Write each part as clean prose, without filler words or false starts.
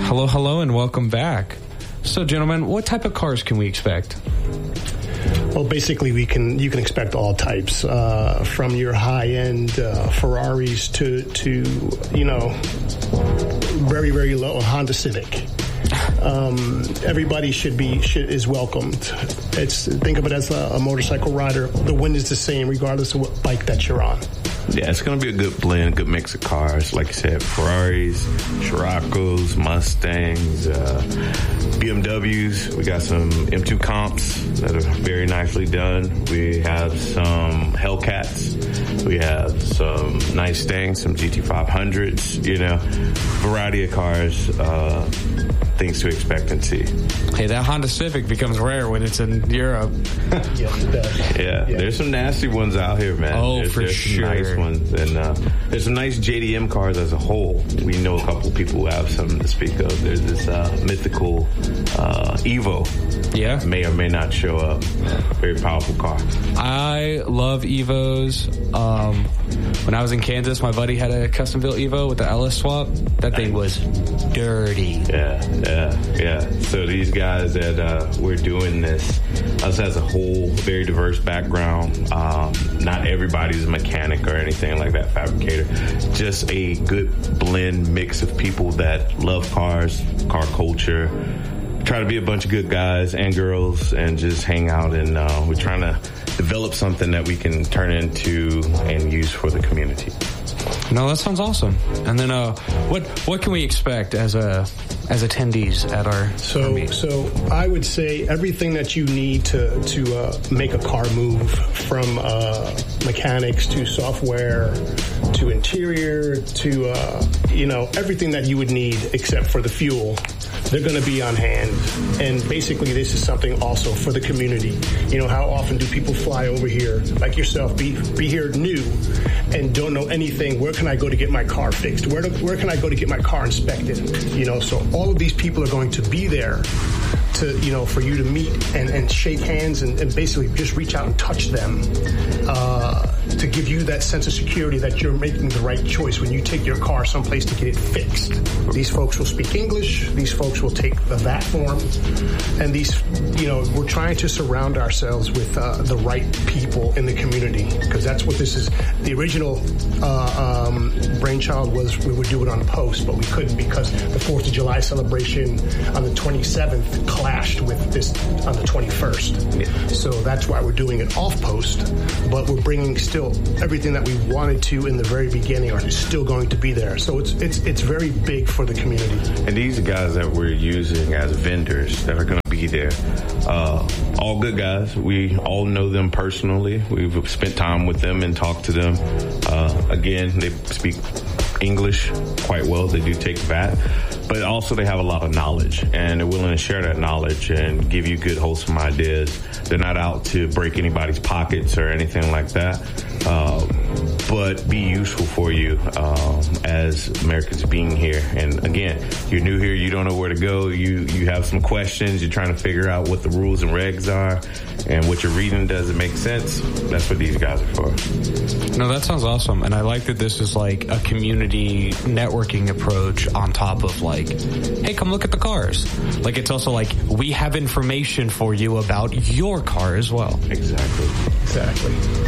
Hello, and welcome back. So, gentlemen, what type of cars can we expect? Well, basically, you can expect all types, from your high-end Ferraris to very, very low Honda Civic. Everybody is welcomed. Think of it as a motorcycle rider. The wind is the same regardless of what bike that you're on. Yeah, it's going to be a good blend, good mix of cars. Like you said, Ferraris, Scirocco's, Mustangs, BMWs. We got some M2 comps that are very nicely done. We have some Hellcats. We have some nice things, some GT500s, variety of cars, things to expect and see. Hey, that Honda Civic becomes rare when it's in Europe. Yes, it does. Yeah, there's some nasty ones out here, man. Oh, there's sure. Some nice ones. And there's some nice JDM cars as a whole. We know a couple people who have something to speak of. There's this mythical Evo. Yeah. May or may not show up. Very powerful car. I love Evos. When I was in Kansas, my buddy had a custom-built Evo with the LS swap. That thing was dirty. Yeah. So these guys that we're doing this, us as a whole, very diverse background. Not everybody's a mechanic or anything like that, fabricator. Just a good blend mix of people that love cars, car culture. Try to be a bunch of good guys and girls and just hang out, and we're trying to develop something that we can turn into and use for the community. No, that sounds awesome. And then what can we expect as attendees at our meet? So I would say everything that you need to make a car move, from mechanics to software to interior to everything that you would need except for the fuel. They're going to be on hand. And basically, this is something also for the community. How often do people fly over here, like yourself, be here new and don't know anything? Where can I go to get my car fixed? Where can I go to get my car inspected? So all of these people are going to be there to, for you to meet and shake hands and basically just reach out and touch them, to give you that sense of security that you're making the right choice when you take your car someplace to get it fixed. These folks will speak English. These folks will take the VAT form. And we're trying to surround ourselels with the right people in the community, because that's what this is. The original brainchild was we would do it on post, but we couldn't because the 4th of July celebration on the 27th clashed with this on the 21st. Yeah. So that's why we're doing it off post, but we're bringing still everything that we wanted to in the very beginning are still going to be there. So it's very big for the community. And these are guys that we're using as vendors that are going to be there. All good guys. We all know them personally. We've spent time with them and talked to them. Again, they speak English quite well. They do take VAT. But also they have a lot of knowledge, and they're willing to share that knowledge and give you good, wholesome ideas. They're not out to break anybody's pockets or anything like that, but be useful for you as Americans being here. And again, you're new here, you don't know where to go, you have some questions, you're trying to figure out what the rules and regs are, and what you're reading doesn't make sense. That's what these guys are for. No, that sounds awesome. And I like that this is like a community networking approach on top of like, hey, come look at the cars. Like, it's also like, we have information for you about your car as well. Exactly.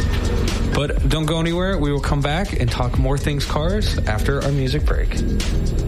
But don't go anywhere. We will come back and talk more things cars after our music break.